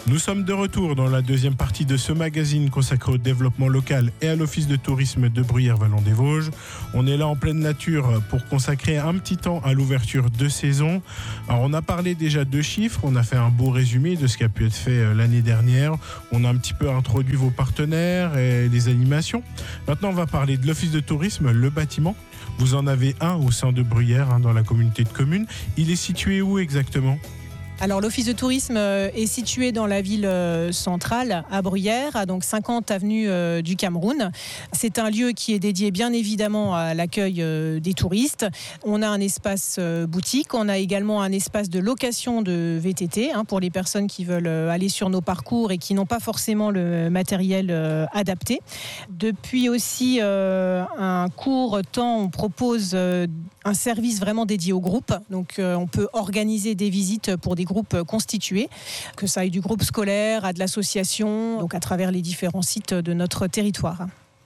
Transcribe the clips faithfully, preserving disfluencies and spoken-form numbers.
Nous sommes de retour dans la deuxième partie de ce magazine consacré au développement local et à l'Office de tourisme de Bruyères-Vallon-des-Vosges. On est là en pleine nature pour consacrer un petit temps à l'ouverture de saison. Alors on a parlé déjà de chiffres, on a fait un beau résumé de ce qui a pu être fait l'année dernière. On a un petit peu introduit vos partenaires et les animations. Maintenant on va parler de l'Office de tourisme, le bâtiment. Vous en avez un au sein de Bruyères, hein, dans la communauté de communes. Il est situé où exactement ? Alors l'Office de tourisme est situé dans la ville centrale à Bruyères, à donc cinquante avenue du Cameroun. C'est un lieu qui est dédié bien évidemment à l'accueil des touristes. On a un espace boutique, on a également un espace de location de V T T hein, pour les personnes qui veulent aller sur nos parcours et qui n'ont pas forcément le matériel adapté. Depuis aussi euh, un court temps, on propose euh, un service vraiment dédié au groupe. Donc euh, on peut organiser des visites pour des groupes constitués, que ça aille du groupe scolaire à de l'association, donc à travers les différents sites de notre territoire.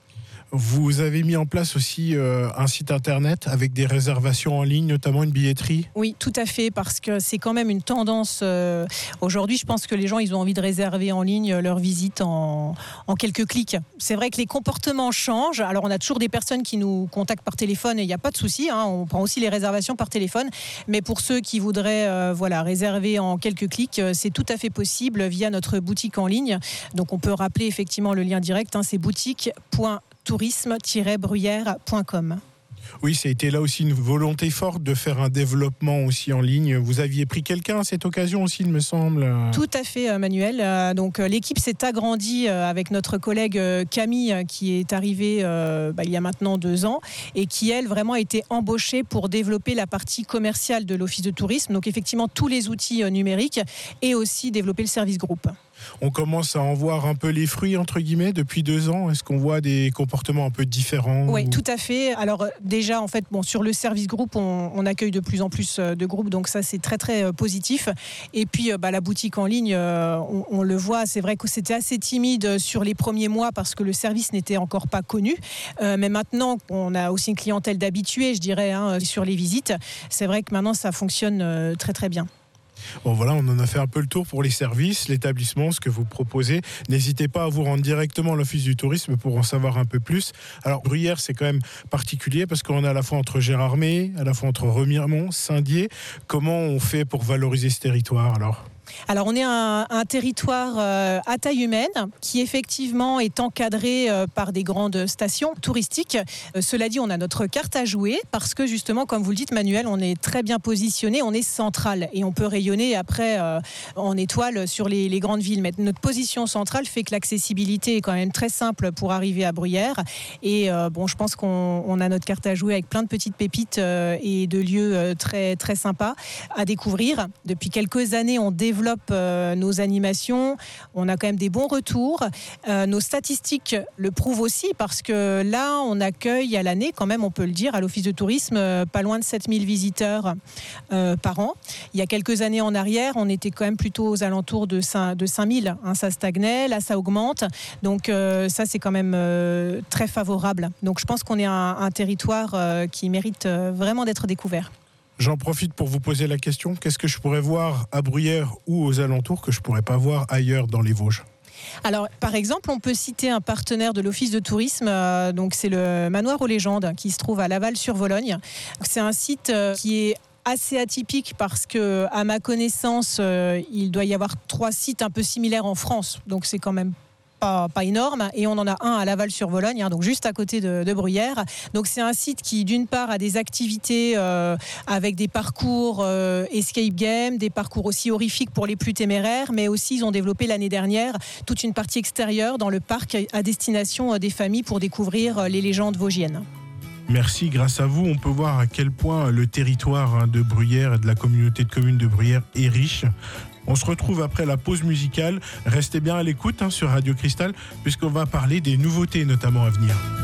Vous avez mis en place aussi euh, un site internet avec des réservations en ligne, notamment une billetterie ? Oui, tout à fait, parce que c'est quand même une tendance. Euh, aujourd'hui, je pense que les gens, ils ont envie de réserver en ligne leur visite en, en quelques clics. C'est vrai que les comportements changent. Alors, on a toujours des personnes qui nous contactent par téléphone et il n'y a pas de souci. Hein, on prend aussi les réservations par téléphone. Mais pour ceux qui voudraient euh, voilà, réserver en quelques clics, c'est tout à fait possible via notre boutique en ligne. Donc, on peut rappeler effectivement le lien direct, hein, c'est boutique point tourisme tiret bruyères point com. Oui, ça a été là aussi une volonté forte de faire un développement aussi en ligne. Vous aviez pris quelqu'un à cette occasion aussi, il me semble. Tout à fait, Manuel. Donc, l'équipe s'est agrandie avec notre collègue Camille, qui est arrivée euh, bah, il y a maintenant deux ans et qui, elle, vraiment a été embauchée pour développer la partie commerciale de l'Office de tourisme. Donc, effectivement, tous les outils numériques et aussi développer le service groupe. On commence à en voir un peu les fruits, entre guillemets, depuis deux ans. Est-ce qu'on voit des comportements un peu différents ? Oui, ou... tout à fait. Alors déjà, en fait, bon, sur le service groupe, on, on accueille de plus en plus de groupes, donc ça, c'est très, très positif. Et puis, bah, la boutique en ligne, on, on le voit, c'est vrai que c'était assez timide sur les premiers mois parce que le service n'était encore pas connu. Euh, mais maintenant, on a aussi une clientèle d'habitués, je dirais, hein, sur les visites. C'est vrai que maintenant, ça fonctionne très, très bien. Bon voilà, on en a fait un peu le tour pour les services, l'établissement, ce que vous proposez. N'hésitez pas à vous rendre directement à l'Office du tourisme pour en savoir un peu plus. Alors Bruyères, c'est quand même particulier parce qu'on est à la fois entre Gérardmer, à la fois entre Remiremont, Saint-Dié. Comment on fait pour valoriser ce territoire alors ? Alors on est un, un territoire euh, à taille humaine qui effectivement est encadré euh, par des grandes stations touristiques. Euh, cela dit, on a notre carte à jouer parce que justement, comme vous le dites Manuel, on est très bien positionné, on est central et on peut rayonner après euh, en étoile sur les, les grandes villes. Mais notre position centrale fait que l'accessibilité est quand même très simple pour arriver à Bruyères. Et euh, bon, je pense qu'on on a notre carte à jouer avec plein de petites pépites euh, et de lieux euh, très, très sympas à découvrir. Depuis quelques années, on développe développe euh, nos animations, on a quand même des bons retours. Euh, nos statistiques le prouvent aussi parce que là, on accueille à l'année, quand même, on peut le dire, à l'Office de tourisme, euh, pas loin de sept mille visiteurs euh, par an. Il y a quelques années en arrière, on était quand même plutôt aux alentours de cinq mille. Hein, ça stagnait, là, ça augmente. Donc, euh, ça, c'est quand même euh, très favorable. Donc, je pense qu'on est un, un territoire euh, qui mérite euh, vraiment d'être découvert. J'en profite pour vous poser la question. Qu'est-ce que je pourrais voir à Bruyères ou aux alentours que je ne pourrais pas voir ailleurs dans les Vosges ? Alors, par exemple, on peut citer un partenaire de l'Office de tourisme, euh, donc c'est le Manoir aux légendes qui se trouve à Laval-sur-Vologne. C'est un site euh, qui est assez atypique parce que, à ma connaissance, euh, il doit y avoir trois sites un peu similaires en France. Donc, c'est quand même Pas, pas énorme, et on en a un à Laval-sur-Vologne, hein, donc juste à côté de, de Bruyères. Donc c'est un site qui d'une part a des activités euh, avec des parcours euh, escape game, des parcours aussi horrifiques pour les plus téméraires, mais aussi ils ont développé l'année dernière toute une partie extérieure dans le parc à destination des familles pour découvrir les légendes vosgiennes. Merci, grâce à vous, on peut voir à quel point le territoire de Bruyères et de la communauté de communes de Bruyères est riche. On se retrouve après la pause musicale. Restez bien à l'écoute hein, sur Radio Cristal, puisqu'on va parler des nouveautés notamment à venir.